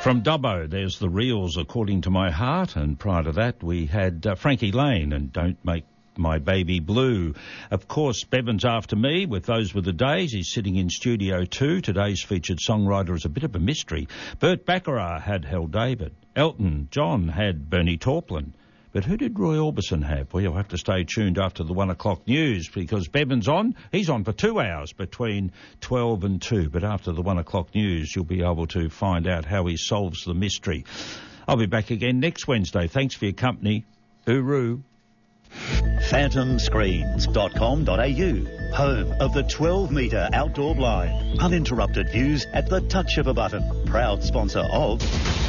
From Dubbo, there's the Reels, According to My Heart, and prior to that we had Frankie Lane and Don't Make My Baby Blue. Of course, Bevan's after me with Those Were the Days. He's sitting in Studio 2. Today's featured songwriter is a bit of a mystery. Burt Bacharach had Hal David. Elton John had Bernie Taupin. But who did Roy Orbison have? Well, you'll have to stay tuned after the 1 o'clock news because Bevan's on. He's on for 2 hours between 12 and 2. But after the 1 o'clock news, you'll be able to find out how he solves the mystery. I'll be back again next Wednesday. Thanks for your company. Hooroo. phantomscreens.com.au, home of the 12-metre outdoor blind. Uninterrupted views at the touch of a button. Proud sponsor of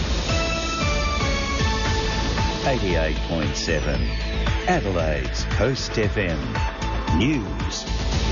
88.7 Adelaide's Coast FM News.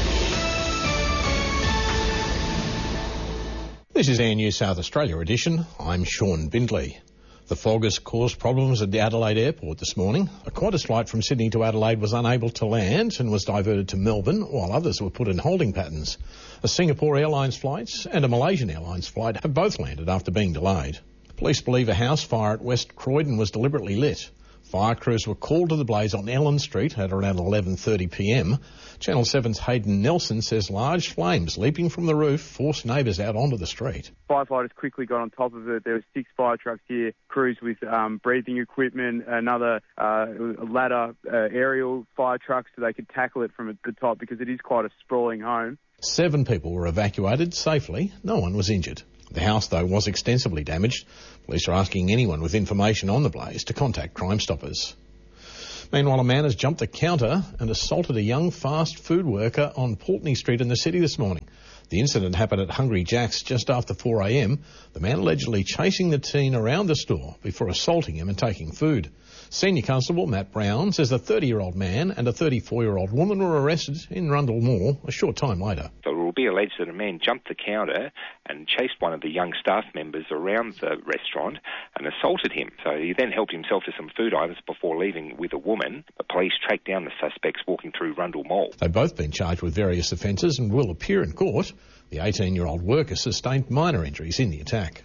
This is Air News South Australia edition. I'm Sean Bindley. The fog has caused problems at the Adelaide Airport this morning. A Qantas flight from Sydney to Adelaide was unable to land and was diverted to Melbourne, while others were put in holding patterns. A Singapore Airlines flight and a Malaysian Airlines flight have both landed after being delayed. Police believe a house fire at West Croydon was deliberately lit. Fire crews were called to the blaze on Ellen Street at around 11:30pm. Channel 7's Hayden Nelson says large flames leaping from the roof forced neighbours out onto the street. Firefighters quickly got on top of it. There were 6 fire trucks here, crews with breathing equipment, another ladder, aerial fire trucks so they could tackle it from the top because it is quite a sprawling home. 7 people were evacuated safely. No one was injured. The house, though, was extensively damaged. Police are asking anyone with information on the blaze to contact Crime Stoppers. Meanwhile, a man has jumped the counter and assaulted a young fast food worker on Pulteney Street in the city this morning. The incident happened at Hungry Jack's just after 4am. The man allegedly chasing the teen around the store before assaulting him and taking food. Senior Constable Matt Brown says a 30-year-old man and a 34-year-old woman were arrested in Rundle Mall a short time later. So it will be alleged that a man jumped the counter and chased one of the young staff members around the restaurant and assaulted him. So he then helped himself to some food items before leaving with a woman. The police tracked down the suspects walking through Rundle Mall. They've both been charged with various offences and will appear in court. The 18-year-old worker sustained minor injuries in the attack.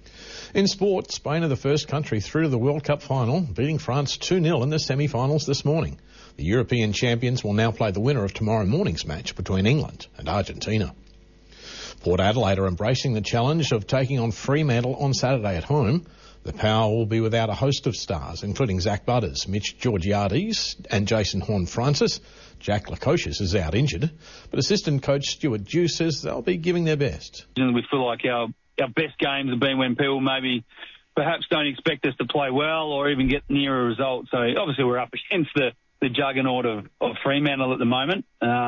In sport, Spain are the first country through to the World Cup final, beating France 2-0 in the semi-finals this morning. The European champions will now play the winner of tomorrow morning's match between England and Argentina. Port Adelaide are embracing the challenge of taking on Fremantle on Saturday at home. The Power will be without a host of stars, including Zach Butters, Mitch Georgiades and Jason Horne-Francis. Jack Lukosius is out injured, but assistant coach Stuart Dew says they'll be giving their best. We feel like our best games have been when people maybe perhaps don't expect us to play well or even get near a result. So obviously we're up against the juggernaut of Fremantle at the moment.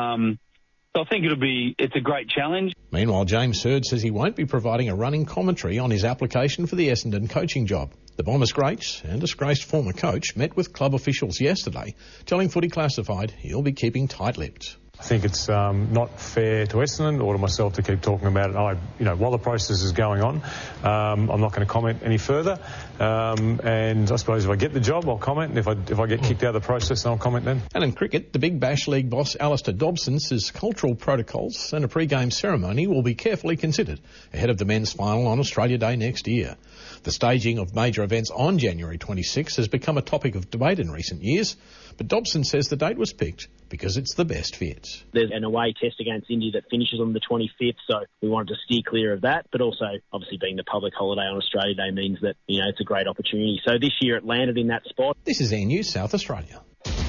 So I think it's a great challenge. Meanwhile, James Hird says he won't be providing a running commentary on his application for the Essendon coaching job. The Bombers great and disgraced former coach met with club officials yesterday, telling Footy Classified he'll be keeping tight-lipped. I think it's not fair to Essendon or to myself to keep talking about it. While the process is going on, I'm not going to comment any further. And I suppose if I get the job, I'll comment. And if I get kicked out of the process, then I'll comment then. And in cricket, the Big Bash League boss Alistair Dobson says cultural protocols and a pre-game ceremony will be carefully considered ahead of the men's final on Australia Day next year. The staging of major events on January 26 has become a topic of debate in recent years, but Dobson says the date was picked because it's the best fit. There's an away test against India that finishes on the 25th, so we wanted to steer clear of that, but also, obviously, being the public holiday on Australia Day means that, it's a great opportunity. So this year it landed in that spot. This is Air News South Australia.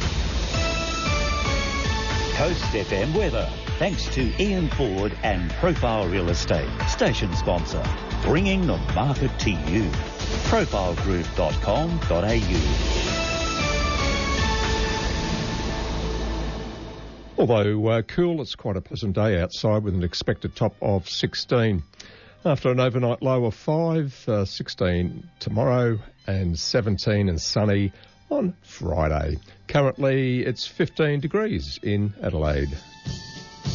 Coast FM weather, thanks to Ian Ford and Profile Real Estate, station sponsor, bringing the market to you. profilegroup.com.au. Although cool, it's quite a pleasant day outside with an expected top of 16. After an overnight low of 5, 16 tomorrow and 17 and sunny on Friday. Currently, it's 15 degrees in Adelaide.